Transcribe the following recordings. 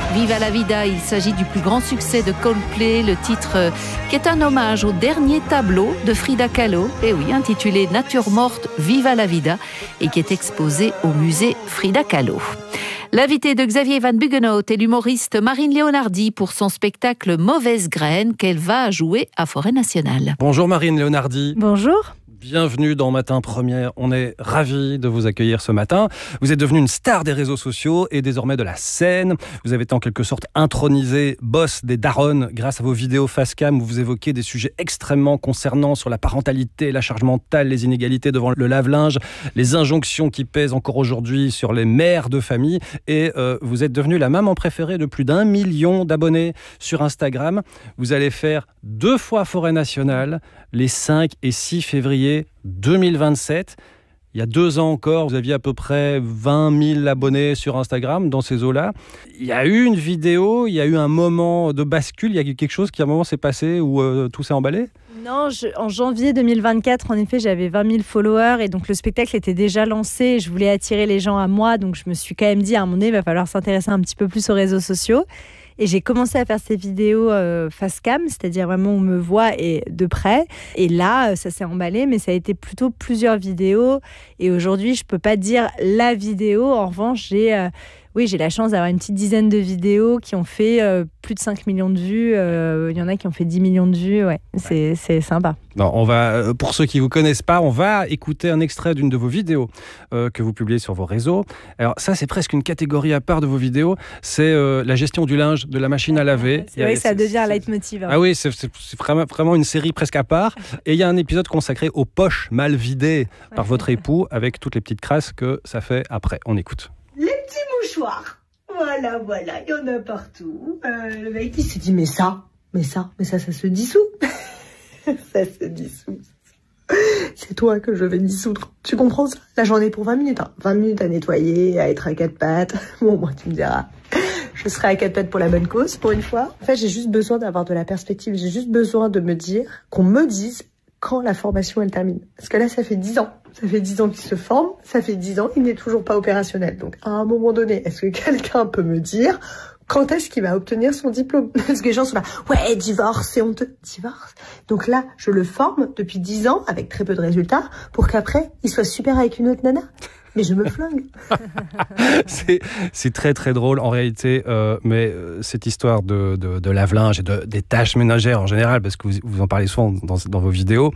Viva la Vida, il s'agit du plus grand succès de Coldplay, le titre qui est un hommage au dernier tableau de Frida Kahlo, et oui, intitulé Nature morte, Viva la Vida, et qui est exposé au musée Frida Kahlo. L'invité de Xavier Van Buggenhout est l'humoriste Marine Leonardi pour son spectacle Mauvaise Graine qu'elle va jouer à Forêt Nationale. Bonjour Marine Leonardi. Bonjour. Bienvenue dans Matin Première. On est ravis de vous accueillir ce matin. Vous êtes devenue une star des réseaux sociaux et désormais de la scène. Vous avez été en quelque sorte intronisé boss des darons grâce à vos vidéos face-cam où vous évoquez des sujets extrêmement concernants sur la parentalité, la charge mentale, les inégalités devant le lave-linge, les injonctions qui pèsent encore aujourd'hui sur les mères de famille. Et vous êtes devenue la maman préférée de plus d'1 million d'abonnés sur Instagram. Vous allez faire 2 fois Forêt Nationale les 5 et 6 février 2027. Il y a 2 ans encore, vous aviez à peu près 20 000 abonnés sur Instagram dans ces eaux-là. Il y a eu une vidéo, il y a eu un moment de bascule, il y a eu quelque chose qui à un moment s'est passé où tout s'est emballé ? Non, en janvier 2024, en effet, j'avais 20 000 followers et donc le spectacle était déjà lancé. Je voulais attirer les gens à moi, donc je me suis quand même dit à un moment donné, il va falloir s'intéresser un petit peu plus aux réseaux sociaux. Et j'ai commencé à faire ces vidéos face cam, c'est-à-dire vraiment on me voit et de près. Et là, ça s'est emballé, mais ça a été plutôt plusieurs vidéos. Et aujourd'hui, je ne peux pas dire la vidéo. En revanche, j'ai la chance d'avoir une petite dizaine de vidéos qui ont fait plus de 5 millions de vues. Il y en a qui ont fait 10 millions de vues. Ouais, c'est sympa. Non, on va, pour ceux qui ne vous connaissent pas, on va écouter un extrait d'une de vos vidéos que vous publiez sur vos réseaux. Alors ça, c'est presque une catégorie à part de vos vidéos. C'est la gestion du linge, de la machine à laver. C'est vrai que ça devient un leitmotiv. Ah oui, c'est vraiment une série presque à part. Et il y a un épisode consacré aux poches mal vidées par votre époux, avec toutes les petites crasses que ça fait après. On écoute. Les petits mouchoirs. Voilà, il y en a partout. Le mec, il s'est dit, mais ça se dissout. Ça se dissout. C'est toi que je vais dissoudre. Tu comprends ça? Là, j'en ai pour 20 minutes. 20 minutes à nettoyer, à être à 4 pattes. Bon, moi, tu me diras. Je serai à 4 pattes pour la bonne cause, pour une fois. En fait, j'ai juste besoin d'avoir de la perspective. J'ai juste besoin de me dire, qu'on me dise quand la formation, elle termine. Parce que là, ça fait 10 ans. Ça fait 10 ans qu'il se forme. Ça fait 10 ans, il n'est toujours pas opérationnel. Donc, à un moment donné, est-ce que quelqu'un peut me dire quand est-ce qu'il va obtenir son diplôme? Parce que les gens sont là, ouais, divorce, c'est honteux. Divorce. Donc là, je le forme depuis 10 ans, avec très peu de résultats, pour qu'après, il soit super avec une autre nana. Mais je me flingue. C'est très très drôle en réalité, mais cette histoire de lave-linge et des tâches ménagères en général, parce que vous en parlez souvent dans vos vidéos,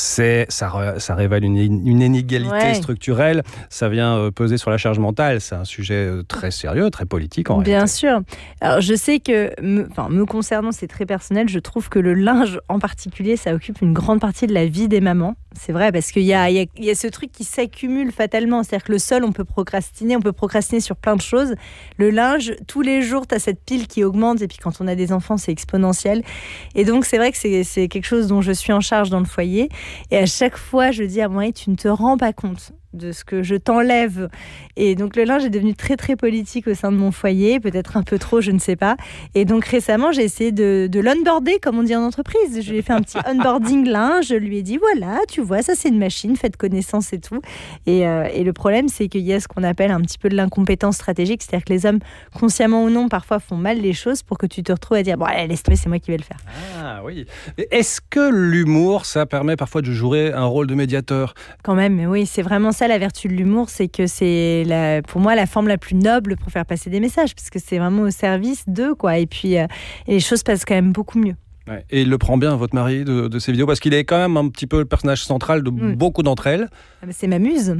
ça révèle une inégalité structurelle, ça vient peser sur la charge mentale, c'est un sujet très sérieux, très politique en réalité. Bien sûr. Alors je sais que, me concernant, c'est très personnel, je trouve que le linge en particulier, ça occupe une grande partie de la vie des mamans. C'est vrai, parce qu'il y a ce truc qui s'accumule fatalement. C'est-à-dire que le sol, on peut procrastiner sur plein de choses. Le linge, tous les jours, tu as cette pile qui augmente. Et puis quand on a des enfants, c'est exponentiel. Et donc, c'est vrai que c'est quelque chose dont je suis en charge dans le foyer. Et à chaque fois, je dis à mon mari, tu ne te rends pas compte de ce que je t'enlève. Et donc le linge est devenu très très politique au sein de mon foyer, peut-être un peu trop, je ne sais pas. Et donc récemment, j'ai essayé de l'onboarder, comme on dit en entreprise. Je lui ai fait un petit onboarding linge, je lui ai dit voilà, tu vois, ça c'est une machine, faites connaissance et tout. Et le problème, c'est qu'il y a ce qu'on appelle un petit peu de l'incompétence stratégique, c'est-à-dire que les hommes, consciemment ou non, parfois font mal les choses pour que tu te retrouves à dire bon allez, laisse tomber, c'est moi qui vais le faire. Ah oui. Est-ce que l'humour, ça permet parfois de jouer un rôle de médiateur? Quand même, mais oui, c'est vraiment ça la vertu de l'humour, c'est que c'est pour moi la forme la plus noble pour faire passer des messages, parce que c'est vraiment au service d'eux, quoi. Et puis les choses passent quand même beaucoup mieux. Ouais. Et il le prend bien, votre mari, de ces vidéos, parce qu'il est quand même un petit peu le personnage central de beaucoup d'entre elles. C'est ma muse.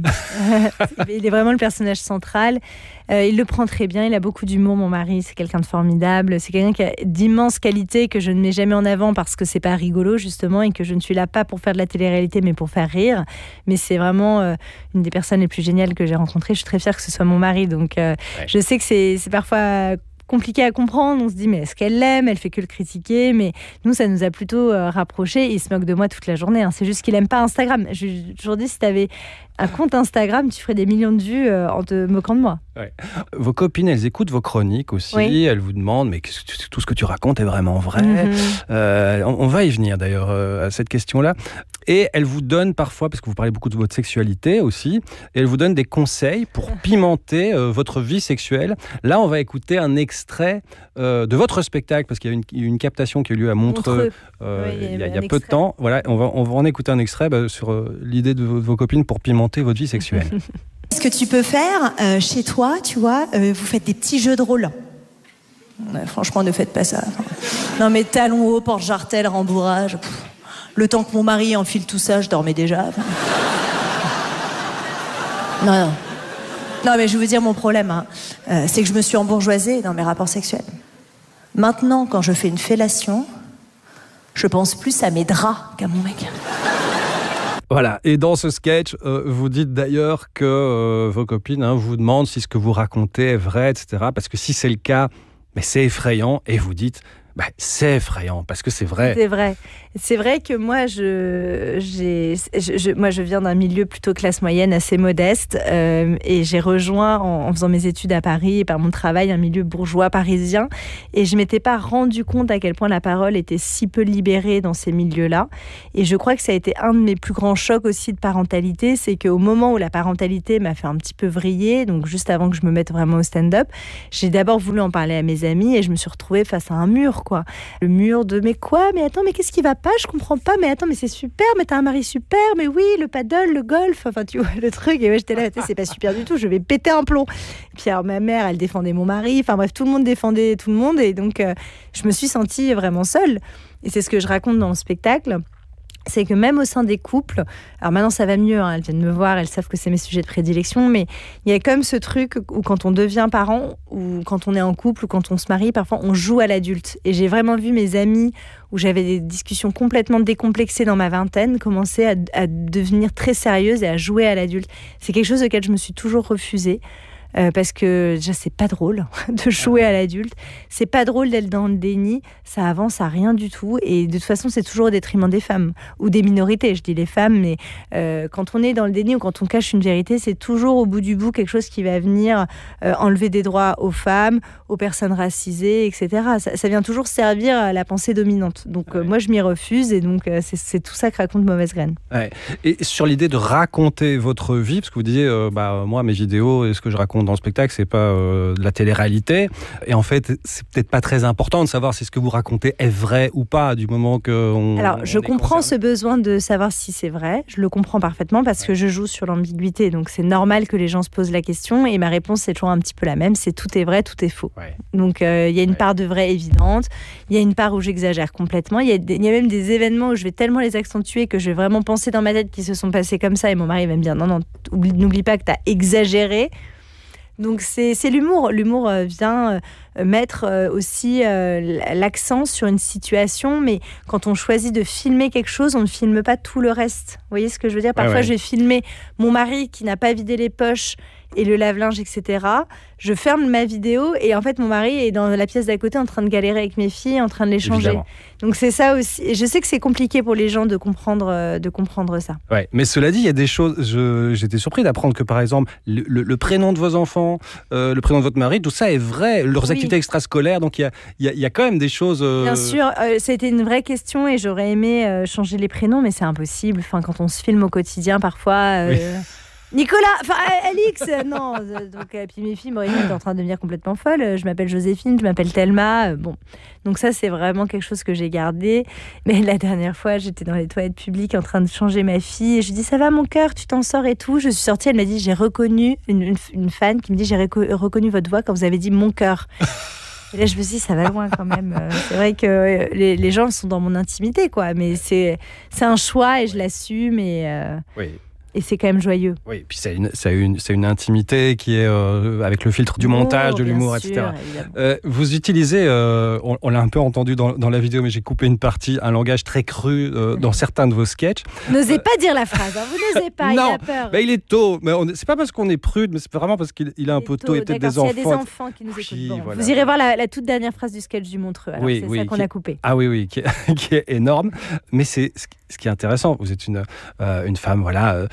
Il est vraiment le personnage central. Il le prend très bien, il a beaucoup d'humour, mon mari, c'est quelqu'un de formidable. C'est quelqu'un qui a d'immenses qualités que je ne mets jamais en avant parce que c'est pas rigolo, justement, et que je ne suis là pas pour faire de la télé-réalité, mais pour faire rire. Mais c'est vraiment une des personnes les plus géniales que j'ai rencontrées. Je suis très fière que ce soit mon mari. Donc, je sais que c'est parfois compliqué à comprendre. On se dit, mais est-ce qu'elle l'aime? Elle fait que le critiquer. Mais nous, ça nous a plutôt rapprochés. Il se moque de moi toute la journée. C'est juste qu'il aime pas Instagram. J'ai toujours dit, si tu avais un compte Instagram, tu ferais des millions de vues en te moquant de moi. Ouais. Vos copines, elles écoutent vos chroniques aussi. Oui. Elles vous demandent, mais tout ce que tu racontes est vraiment vrai. On va y venir d'ailleurs à cette question-là. Et elles vous donnent parfois, parce que vous parlez beaucoup de votre sexualité aussi, et elles vous donnent des conseils pour pimenter votre vie sexuelle. Là, on va écouter un extrait de votre spectacle, parce qu'il y a une captation qui a eu lieu à Montreux il y a peu de temps. Voilà, on va en écouter un extrait sur l'idée de vos copines pour pimenter votre vie sexuelle. Ce que tu peux faire chez toi, tu vois, vous faites des petits jeux de rôle. Franchement, ne faites pas ça. Non mais talons hauts, porte-jartel, rembourrage. Le temps que mon mari enfile tout ça, je dormais déjà. Non, mais je veux dire, mon problème, c'est que je me suis embourgeoisée dans mes rapports sexuels. Maintenant, quand je fais une fellation, je pense plus à mes draps qu'à mon mec. Voilà, et dans ce sketch, vous dites d'ailleurs que vos copines vous demandent si ce que vous racontez est vrai, etc. Parce que si c'est le cas, mais c'est effrayant, et vous dites... c'est effrayant, parce que c'est vrai. C'est vrai. C'est vrai que moi, moi, je viens d'un milieu plutôt classe moyenne, assez modeste, et j'ai rejoint, en faisant mes études à Paris et par mon travail, un milieu bourgeois parisien, et je ne m'étais pas rendu compte à quel point la parole était si peu libérée dans ces milieux-là. Et je crois que ça a été un de mes plus grands chocs aussi de parentalité, c'est qu'au moment où la parentalité m'a fait un petit peu vriller, donc juste avant que je me mette vraiment au stand-up, j'ai d'abord voulu en parler à mes amis, et je me suis retrouvée face à un mur, quoi. Le mur de mais quoi, mais attends, mais qu'est-ce qui va pas, je comprends pas, mais attends, mais c'est super, mais t'as un mari super, mais oui, le paddle, le golf, enfin tu vois le truc, et moi j'étais là, c'est pas super du tout, je vais péter un plomb. Et puis alors ma mère, elle défendait mon mari, enfin bref, tout le monde défendait tout le monde, et donc je me suis sentie vraiment seule, et c'est ce que je raconte dans le spectacle. C'est que même au sein des couples, alors maintenant ça va mieux, elles viennent me voir, elles savent que c'est mes sujets de prédilection, mais il y a quand même ce truc où quand on devient parent, ou quand on est en couple, ou quand on se marie, parfois on joue à l'adulte. Et j'ai vraiment vu mes amis, où j'avais des discussions complètement décomplexées dans ma vingtaine, commencer à devenir très sérieuses et à jouer à l'adulte. C'est quelque chose auquel je me suis toujours refusée. Parce que déjà c'est pas drôle de jouer à l'adulte, c'est pas drôle d'être dans le déni, ça avance à rien du tout, et de toute façon c'est toujours au détriment des femmes ou des minorités, je dis les femmes, mais quand on est dans le déni ou quand on cache une vérité, c'est toujours au bout du bout quelque chose qui va venir enlever des droits aux femmes, aux personnes racisées, etc. Ça vient toujours servir à la pensée dominante, donc moi je m'y refuse, et donc c'est tout ça que raconte Mauvaise Graine. Et sur l'idée de raconter votre vie, parce que vous disiez moi mes vidéos et ce que je raconte dans le spectacle, c'est pas de la télé-réalité. Et en fait, c'est peut-être pas très important de savoir si ce que vous racontez est vrai ou pas, du moment que Alors, je comprends ce besoin de savoir si c'est vrai. Je le comprends parfaitement parce que je joue sur l'ambiguïté. Donc, c'est normal que les gens se posent la question. Et ma réponse, c'est toujours un petit peu la même. C'est tout est vrai, tout est faux. Donc, il y a une part de vrai évidente. Il y a une part où j'exagère complètement. Il y a même des événements où je vais tellement les accentuer que je vais vraiment penser dans ma tête qu'ils se sont passés comme ça. Et mon mari va me dire, non, n'oublie pas que tu as exagéré. Donc c'est l'humour. L'humour vient mettre aussi l'accent sur une situation, mais quand on choisit de filmer quelque chose, on ne filme pas tout le reste. Vous voyez ce que je veux dire ? Parfois, je vais filmer mon mari qui n'a pas vidé les poches et le lave-linge, etc. Je ferme ma vidéo et en fait, mon mari est dans la pièce d'à côté en train de galérer avec mes filles, en train de les changer. Évidemment. Donc c'est ça aussi. Et je sais que c'est compliqué pour les gens de comprendre ça. Ouais, mais cela dit, il y a des choses... J'étais surpris d'apprendre que, par exemple, le prénom de vos enfants, le prénom de votre mari, tout ça est vrai. Leurs activités extrascolaires, donc il y a quand même des choses... Bien sûr, ça a été une vraie question et j'aurais aimé changer les prénoms, mais c'est impossible. Enfin, quand on se filme au quotidien, parfois... Nicolas, enfin Alix, non. Donc, puis mes filles, Maureen est en train de devenir complètement folle. Je m'appelle Joséphine, je m'appelle Thelma. Bon, donc ça c'est vraiment quelque chose que j'ai gardé. Mais la dernière fois, j'étais dans les toilettes publiques en train de changer ma fille et je dis ça va mon cœur, tu t'en sors et tout. Je suis sortie, elle m'a dit j'ai reconnu une fan qui me dit j'ai reconnu votre voix quand vous avez dit mon cœur. Et là, je me suis dit, ça va loin quand même. C'est vrai que les gens sont dans mon intimité, quoi. Mais c'est un choix et je l'assume Oui. Et c'est quand même joyeux. Oui, puis c'est une intimité qui est avec le filtre du montage, de l'humour, etc. Vous utilisez, on l'a un peu entendu dans la vidéo, mais j'ai coupé une partie, un langage très cru dans certains de vos sketchs. N'osez pas dire la phrase, hein, vous n'osez pas, non, il a peur. Il est tôt, mais c'est pas parce qu'on est prude, mais c'est vraiment parce qu'il est un peu tôt, il y a peut-être des enfants. Il y a des enfants qui nous écoutent. Bon, voilà. Vous irez voir la toute dernière phrase du sketch du Montreux, alors c'est ça qu'on a coupé. Ah oui, qui est énorme, mais c'est ce qui est intéressant. Vous êtes une femme, voilà,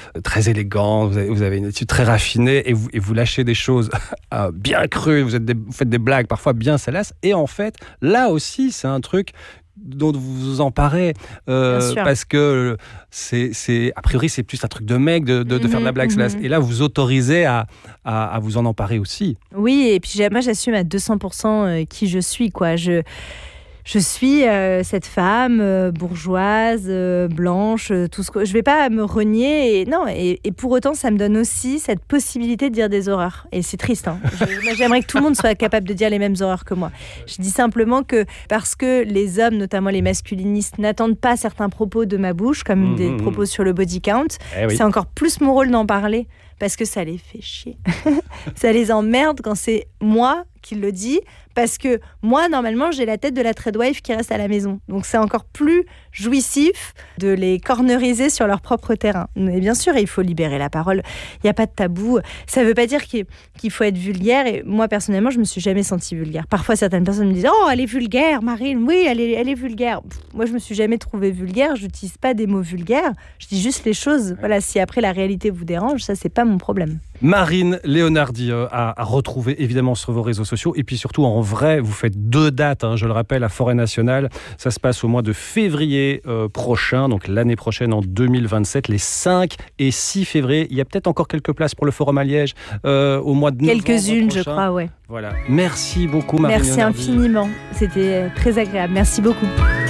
très élégante, vous avez une attitude très raffinée et vous lâchez des choses bien crues, vous faites des blagues parfois bien salaces. Et en fait, là aussi, c'est un truc dont vous vous emparez parce que a priori c'est plus un truc de mec de faire de la blague salace. Et là vous autorisez à vous en emparer aussi. Oui, et puis moi j'assume à 200% qui je suis, quoi. Je suis cette femme bourgeoise, blanche, tout ce que je vais pas me renier. Et pour autant, ça me donne aussi cette possibilité de dire des horreurs. Et c'est triste. Hein. Moi, j'aimerais que tout le monde soit capable de dire les mêmes horreurs que moi. Je dis simplement que parce que les hommes, notamment les masculinistes, n'attendent pas certains propos de ma bouche, comme des propos sur le body count, c'est encore plus mon rôle d'en parler. Parce que ça les fait chier. Ça les emmerde quand c'est moi qui le dis. Parce que moi, normalement, j'ai la tête de la tradwife qui reste à la maison. Donc, c'est encore plus jouissif de les corneriser sur leur propre terrain. Mais bien sûr, il faut libérer la parole. Il n'y a pas de tabou. Ça ne veut pas dire qu'il faut être vulgaire. Et moi, personnellement, je ne me suis jamais sentie vulgaire. Parfois, certaines personnes me disent « Oh, elle est vulgaire, Marine. Oui, elle est vulgaire. » Moi, je ne me suis jamais trouvée vulgaire. Je n'utilise pas des mots vulgaires. Je dis juste les choses. Voilà, si après la réalité vous dérange, ça, c'est pas mon problème. Marine Leonardi à retrouver évidemment sur vos réseaux sociaux et puis surtout en vrai, vous faites 2 dates, je le rappelle, à Forêt Nationale. Ça se passe au mois de février prochain, donc l'année prochaine en 2027, les 5 et 6 février. Il y a peut-être encore quelques places pour le Forum à Liège au mois de novembre. Quelques-unes, je crois, ouais. Voilà. Merci beaucoup, Marine Leonardi. Merci infiniment. C'était très agréable. Merci beaucoup.